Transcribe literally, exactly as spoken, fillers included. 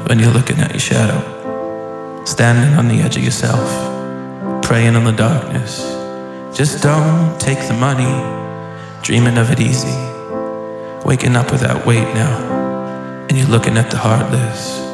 when you're looking at your shadow, standing on the edge of yourself, praying on the darkness. Just don't take the money, dreaming of it easy, waking up with that weight now, and you're looking at the heartless.